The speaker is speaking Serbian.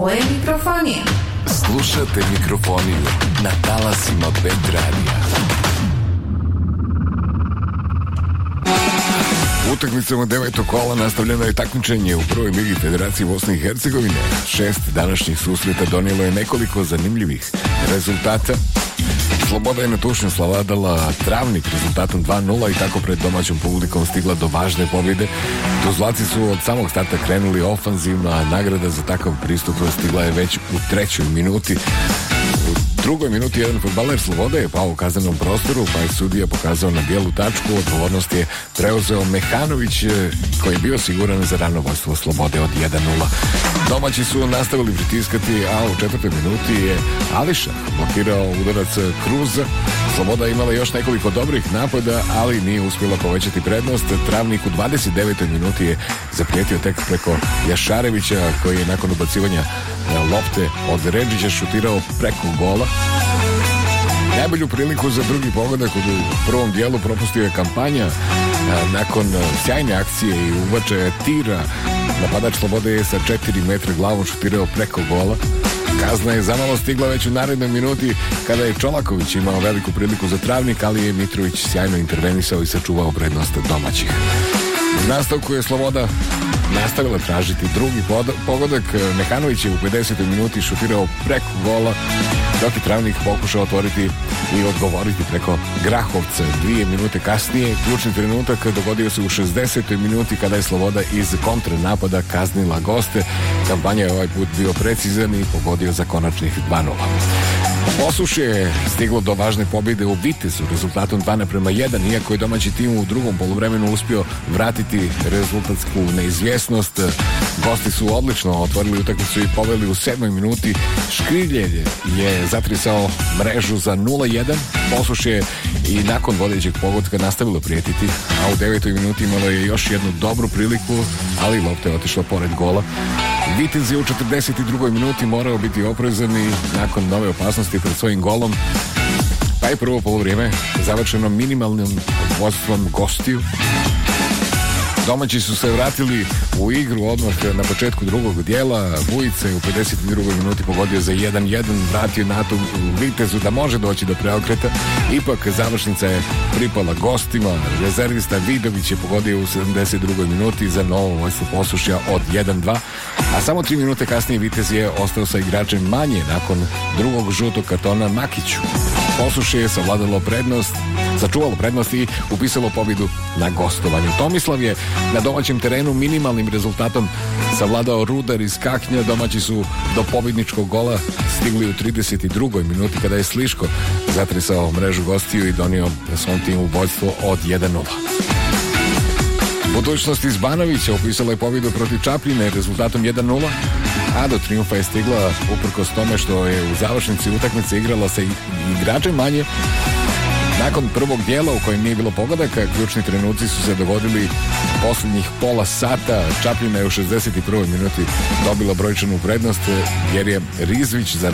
Ovo je Mikrofonija. Slušate Mikrofoniju na talasima Bed radija. Utakmicama 9. kola nastavljeno je takmičenje u prvoj ligi Federacije Bosne i Hercegovine. 6 današnjih susreta donijelo je nekoliko zanimljivih rezultata. Sloboda je na tušnju savladala Travnik rezultatom 2-0 i tako pred domaćom publikom stigla do važne pobjede. Tuzlaci su od samog starta krenuli ofanzivno, a nagrada za takav pristup stigla je već u 3. minuti. U 2. minuti jedan fudbaler Slobode je pao u kaznenom prostoru, pa je sudija pokazao na bijelu tačku. Odgovornost je preuzeo Mehanović, koji je bio siguran za rano vodstvo Slobode od 1-0. Domaći su nastavili pritiskati, a u 4. minuti je Ališa blokirao udarac Kruza. Sloboda je imala još nekoliko dobrih napada, ali nije uspjela povećati prednost. Travnik u 29. minuti je zaprijetio tek preko Jašarevića, koji je nakon ubacivanja lopte od Redžića šutirao preko gola. Najbolju priliku za drugi pogodak u prvom dijelu propustio je Kampanja. Nakon sjajne akcije i ubačaja tira, napadač Slobode je sa 4 metra glavom šutirao preko gola. Kazna je zamalo stigla već u narednoj minuti kada je Čolaković imao veliku priliku za Travnik, ali je Mitrović sjajno intervenisao i sačuvao prednost domaćih. U nastavku je Sloboda nastavila tražiti drugi pogodak. Mehanović je u 50. minuti šutirao preko gola, dok je Travnik pokušao otvoriti i odgovoriti preko Grahovca. 2 minute kasnije, ključni trenutak dogodio se u 60. minuti kada je Sloboda iz kontranapada kaznila goste. Kampanja je ovaj put bio precizan i pogodio za konačnih 2-0. Posušje je stiglo do važne pobjede u Vitezu rezultatom 2-1, iako je domaći tim u drugom poluvremenu uspio vratiti rezultatsku neizvjesnost. Gosti su odlično otvorili utakmicu i poveli u 7. minuti. Škrilje je zatrisao mrežu za 0-1. Posušje i nakon vodećeg pogotka nastavilo prijetiti, a u 9. minuti imalo je još jednu dobru priliku, ali lopta je otišla pored gola. Vitez je u 42. minuti morao biti oprezan i nakon nove opasnosti pred svojim golom, pa je prvo polovrijeme završeno minimalnim vodstvom gostiju. Domaći su se vratili u igru odmah na početku drugog dijela. Vujica je u 52. minuti pogodio za 1-1, vratio nadu u Vitezu da može doći do preokreta. Ipak završnica je pripala gostima. Rezervista Vidović je pogodio u 72. minuti za novo vodstvo Posušja od 1-2. A samo 3 minute kasnije Vitez je ostao sa igračem manje nakon drugog žutog kartona Makiću. Posušje je savladalo prednost, sačuvalo prednost i upisalo pobjedu na gostovanju. Tomislav je na domaćem terenu minimalnim rezultatom savladao Rudar iz Kaknja. Domaći su do pobjedničkog gola stigli u 32. minuti kada je Sliško zatresao mrežu gostiju i donio svom timu vodstvo od 1-0. Budućnost iz Banovića upisala je pobjedu protiv Čapljine rezultatom 1-0, a do triumfa je stigla uprkos tome što je u završnici utakmice igrala sa igračem manje. Nakon prvog dijela u kojem nije bilo pogodaka, ključni trenuci su se dogodili posljednjih pola sata. Čapljina je u 61. minuti dobila brojčanu prednost jer je Rizvić za